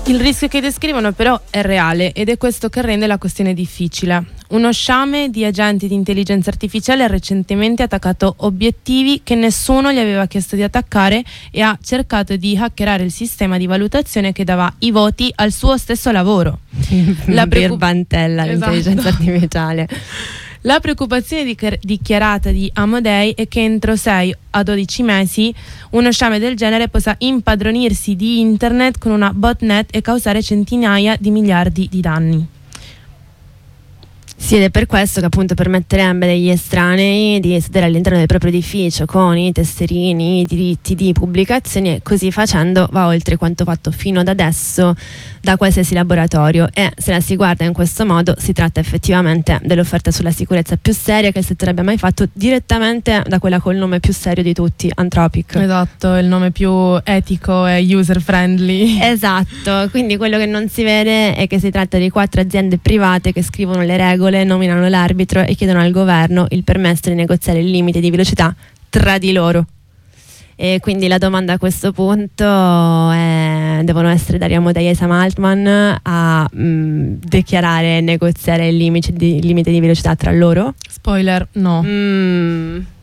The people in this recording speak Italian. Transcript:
Il rischio che descrivono però è reale ed è questo che rende la questione difficile. Uno sciame di agenti di intelligenza artificiale ha recentemente attaccato obiettivi che nessuno gli aveva chiesto di attaccare e ha cercato di hackerare il sistema di valutazione che dava i voti al suo stesso lavoro. La birbantella, l'intelligenza artificiale. La preoccupazione dichiarata di Amodei è che entro 6 a 12 mesi uno sciame del genere possa impadronirsi di internet con una botnet e causare centinaia di miliardi di danni. Sì, ed è per questo che appunto permetterebbe degli estranei di sedere all'interno del proprio edificio con i tesserini, i diritti di pubblicazione, e così facendo va oltre quanto fatto fino ad adesso da qualsiasi laboratorio. E se la si guarda in questo modo si tratta effettivamente dell'offerta sulla sicurezza più seria che il settore abbia mai fatto, direttamente da quella col nome più serio di tutti, Anthropic. Esatto, il nome più etico e user friendly. Esatto, quindi quello che non si vede è che si tratta di 4 aziende private che scrivono le regole, nominano l'arbitro e chiedono al governo il permesso di negoziare il limite di velocità tra di loro. E quindi la domanda a questo punto è: devono essere Dario Amodei e Sam Altman a dichiarare e negoziare il limite di velocità tra loro? Spoiler, no.